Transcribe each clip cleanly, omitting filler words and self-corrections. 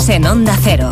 Noticias en Onda Cero.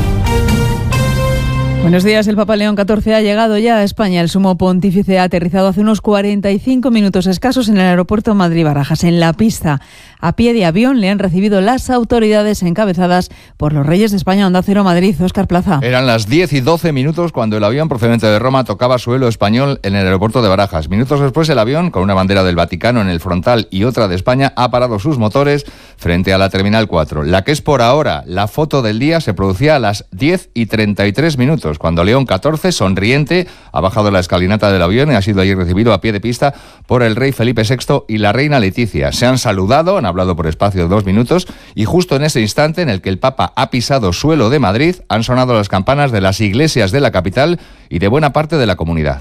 Buenos días, el Papa León XIV ha llegado ya a España. El sumo pontífice ha aterrizado hace unos 45 minutos escasos en el aeropuerto Madrid-Barajas. En la pista, a pie de avión, le han recibido las autoridades encabezadas por los Reyes de España. Onda Cero Madrid, Óscar Plaza. Eran las 10:12 cuando el avión procedente de Roma tocaba suelo español en el aeropuerto de Barajas. Minutos después, el avión, con una bandera del Vaticano en el frontal y otra de España, ha parado sus motores frente a la Terminal 4. La que es por ahora la foto del día se producía a las 10:33, cuando León XIV, sonriente, ha bajado la escalinata del avión y ha sido allí recibido a pie de pista por el rey Felipe VI y la reina Leticia. Se han saludado, han hablado por espacio de 2 minutos y justo en ese instante en el que el Papa ha pisado suelo de Madrid, han sonado las campanas de las iglesias de la capital y de buena parte de la comunidad.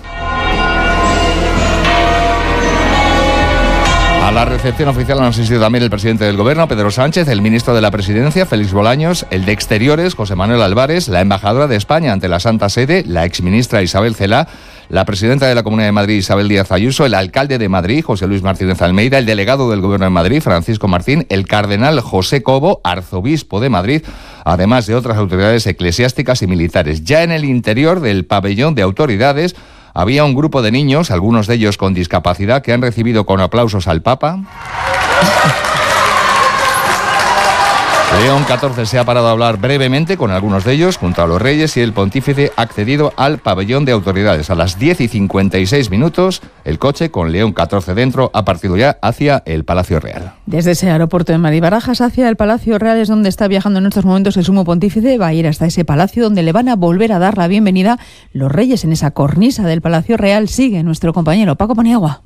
A la recepción oficial han asistido también el presidente del Gobierno, Pedro Sánchez, el ministro de la Presidencia, Félix Bolaños, el de Exteriores, José Manuel Álvarez, la embajadora de España ante la Santa Sede, la exministra Isabel Celaá, la presidenta de la Comunidad de Madrid, Isabel Díaz Ayuso, el alcalde de Madrid, José Luis Martínez Almeida, el delegado del Gobierno en Madrid, Francisco Martín, el cardenal José Cobo, arzobispo de Madrid, además de otras autoridades eclesiásticas y militares. Ya en el interior del pabellón de autoridades había un grupo de niños, algunos de ellos con discapacidad, que han recibido con aplausos al Papa. León XIV se ha parado a hablar brevemente con algunos de ellos junto a los reyes y el pontífice ha accedido al pabellón de autoridades. A las 10:56, el coche con León XIV dentro ha partido ya hacia el Palacio Real. Desde ese aeropuerto de Madrid-Barajas hacia el Palacio Real es donde está viajando en estos momentos el sumo pontífice. Va a ir hasta ese palacio donde le van a volver a dar la bienvenida los reyes. En esa cornisa del Palacio Real sigue nuestro compañero Paco Paniagua.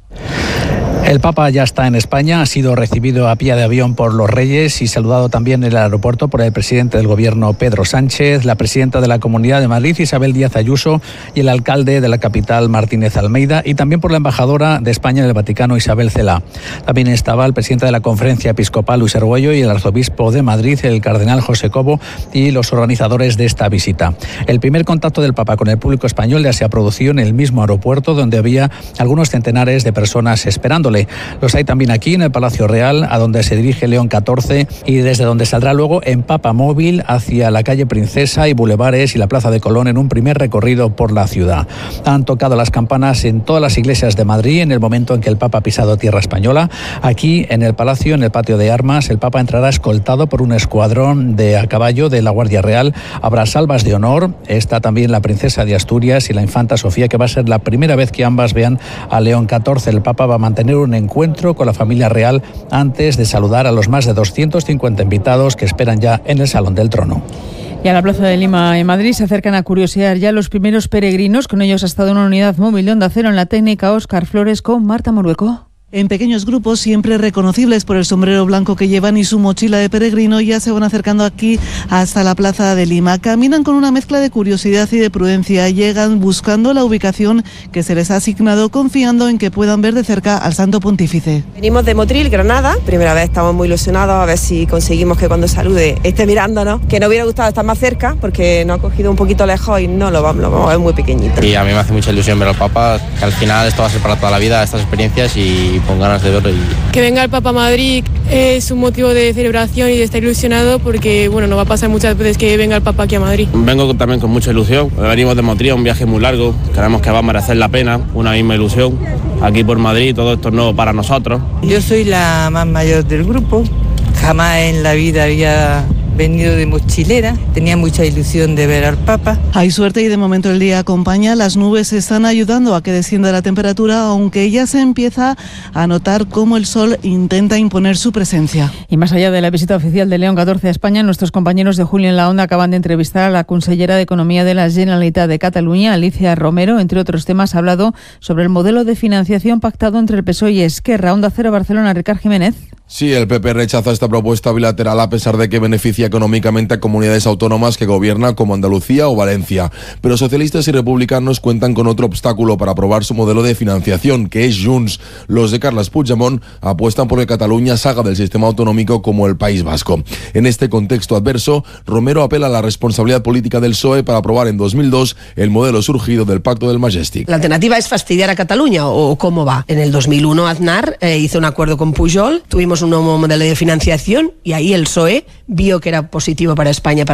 El Papa ya está en España, ha sido recibido a pie de avión por los Reyes y saludado también en el aeropuerto por el presidente del Gobierno, Pedro Sánchez, la presidenta de la Comunidad de Madrid, Isabel Díaz Ayuso, y el alcalde de la capital, Martínez Almeida, y también por la embajadora de España en el Vaticano, Isabel Celaá. También estaba el presidente de la Conferencia Episcopal, Luis Argüello, y el arzobispo de Madrid, el cardenal José Cobo, y los organizadores de esta visita. El primer contacto del Papa con el público español ya se ha producido en el mismo aeropuerto, donde había algunos centenares de personas esperándole. Los hay también aquí en el Palacio Real, a donde se dirige León XIV y desde donde saldrá luego en Papa Móvil hacia la calle Princesa y Bulevares y la Plaza de Colón en un primer recorrido por la ciudad. Han tocado las campanas en todas las iglesias de Madrid en el momento en que el Papa ha pisado tierra española. Aquí en el Palacio, en el patio de armas, el Papa entrará escoltado por un escuadrón de a caballo de la Guardia Real. Habrá salvas de honor. Está también la princesa de Asturias y la infanta Sofía, que va a ser la primera vez que ambas vean a León XIV. El Papa va a mantener un encuentro con la familia real antes de saludar a los más de 250 invitados que esperan ya en el Salón del Trono. Y a la Plaza de Lima en Madrid se acercan a curiosear ya los primeros peregrinos. Con ellos ha estado una unidad móvil de Onda Cero en la técnica Óscar Flores con Marta Morueco. En pequeños grupos, siempre reconocibles por el sombrero blanco que llevan y su mochila de peregrino, ya se van acercando aquí hasta la Plaza de Lima. Caminan con una mezcla de curiosidad y de prudencia. Llegan buscando la ubicación que se les ha asignado, confiando en que puedan ver de cerca al Santo Pontífice. Venimos de Motril, Granada. Primera vez, estamos muy ilusionados a ver si conseguimos que cuando salude esté mirándonos. Que nos hubiera gustado estar más cerca porque nos ha cogido un poquito lejos y no lo vamos a ver muy pequeñito. Y a mí me hace mucha ilusión ver al Papa, que al final esto va a ser para toda la vida, estas experiencias, y con ganas de verlo. Que venga el Papa a Madrid es un motivo de celebración y de estar ilusionado porque no va a pasar muchas veces que venga el Papa aquí a Madrid. Vengo también con mucha ilusión. Venimos de Motril, un viaje muy largo, creemos que va a merecer la pena, una misma ilusión. Aquí por Madrid todo esto es nuevo para nosotros. Yo soy la más mayor del grupo, jamás en la vida había venido de mochilera, tenía mucha ilusión de ver al Papa. Hay suerte y de momento el día acompaña, las nubes están ayudando a que descienda la temperatura, aunque ya se empieza a notar cómo el sol intenta imponer su presencia. Y más allá de la visita oficial de León XIV a España, nuestros compañeros de Julio en la Onda acaban de entrevistar a la consellera de Economía de la Generalitat de Cataluña, Alicia Romero. Entre otros temas ha hablado sobre el modelo de financiación pactado entre el PSOE y Esquerra. Onda Cero Barcelona, Ricard Jiménez. Sí, el PP rechaza esta propuesta bilateral a pesar de que beneficia económicamente a comunidades autónomas que gobiernan como Andalucía o Valencia. Pero socialistas y republicanos cuentan con otro obstáculo para aprobar su modelo de financiación, que es Junts. Los de Carles Puigdemont apuestan por que Cataluña salga del sistema autonómico como el País Vasco. En este contexto adverso, Romero apela a la responsabilidad política del PSOE para aprobar en 2002 el modelo surgido del Pacto del Majestic. ¿La alternativa es fastidiar a Cataluña o cómo va? En el 2001 Aznar hizo un acuerdo con Pujol, tuvimos un nuevo modelo de financiación y ahí el PSOE vio que era positivo para España.